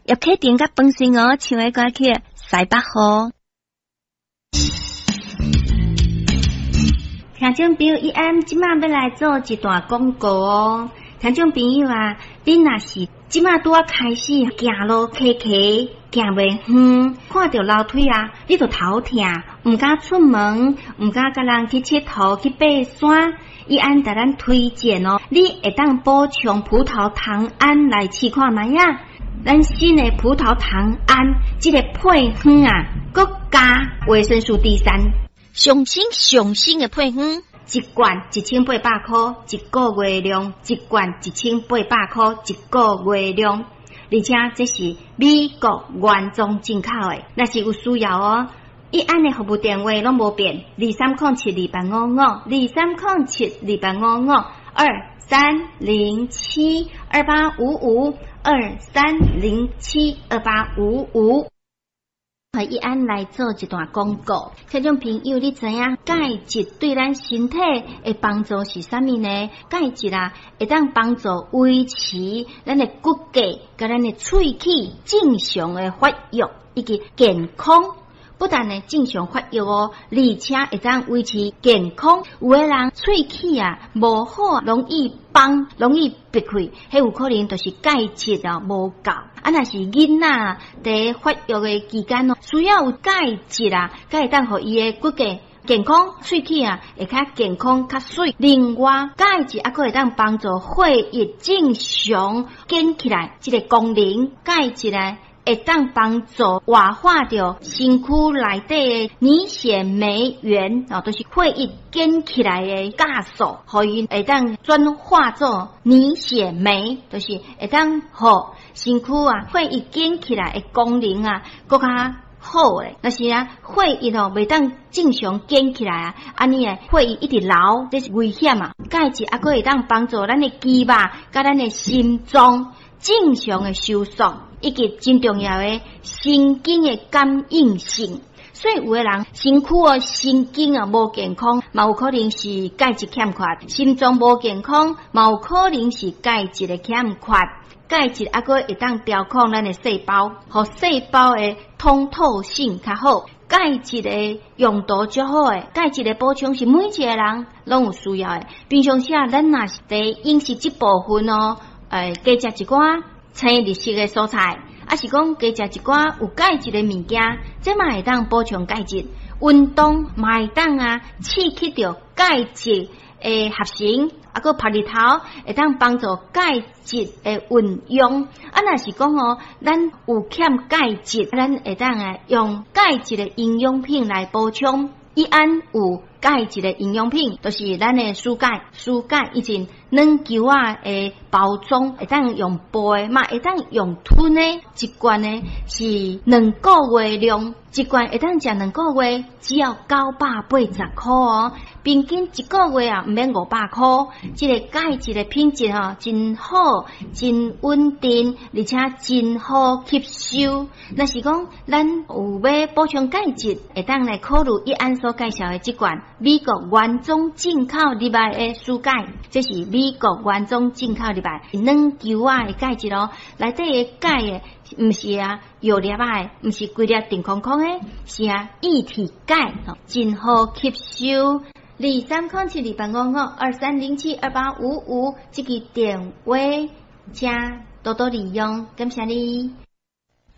也可以点个本身哦，唱的歌曲西北河。听众朋友，伊安即马要来做一段广告哦。听众朋友啊，恁若是即马拄啊开始行路骑，行袂远，看到楼梯啊，你就头痛，毋敢出门，毋敢甲人去佚佗去爬山。伊安甲咱推荐哦，你会当补充葡萄糖胺来试看卖呀。咱新的葡萄糖胺这个配方啊，佮加维生素 D3， 上新的配方，一罐1800块，一个月量，一罐1800块，一个月量，而且这是美国原装进口的，若是有需要哦。伊安的服务电话拢无变，23072855，23072855。和伊安来做一段广告，听众朋友，你知影钙质对咱身体的帮助是啥物呢？钙质啊，会当帮助维持咱的骨骼甲咱的喙齿正常的发育以及健康。不但呢正常发育哦，而且会当维持健康。有的人喙齿啊无好，容易崩，容易闭开，迄有可能就是钙质啊无够。若是囡仔在发育的期间哦，需要有钙质啊，才会当互伊的骨骼健康，喙齿啊会较健康较水。另外，钙质还可以当帮助血液正常建起来，这个功能，钙质呢会当帮助活化掉身躯内底的凝血酶原，都是血液建起来的酵素，互伊会当转化做凝血酶，就是会当互身躯啊血液建起来的功能啊更加好诶。但是啊，血液袂当正常建起来啊，安尼诶血液一直流，这是危险啊。钙质还可以当帮助咱的肌肉甲咱的心脏正常的收缩，以及真重要的神经的感应性。所以有的人身躯哦神经啊无健康，嘛有可能是钙质欠缺；心脏无健康，嘛有可能是钙质的欠缺。钙质还可以当调控咱的细胞，和细胞的通透性较好。钙质的用途较好诶，钙质的补充是每一个人拢有需要诶。平常时啊，咱若是在饮食这部分哦，加食一寡青绿色的蔬菜，啊是讲加食一寡有钙质的物件，这嘛会当补充钙质。运动嘛会当啊刺激到钙质的合成，啊个晒日头会当帮助钙质的运用。啊，若是讲哦，咱有欠钙质，咱会当用钙质的营养品来补充。伊安有钙质的营养品，就是咱的蔬钙以前软球啊的包装，会当用杯嘛，会当用吞的，一罐呢是2个月量，一罐会当食2个月，只要980块哦，平均1个月啊毋免500块。这个钙质的品质哦，真好，真稳定，而且真好吸收。若是讲咱有要补充钙质，会当来考虑伊安所介绍的这罐美国原装进口入来的蔬钙，这是美国原装进口入来软球啊的钙质咯，内底的钙的毋是啊药粒啊，毋是规粒定空空的，是啊液体钙，真好吸收。2307285523072855这个电话，请多多利用，感谢你。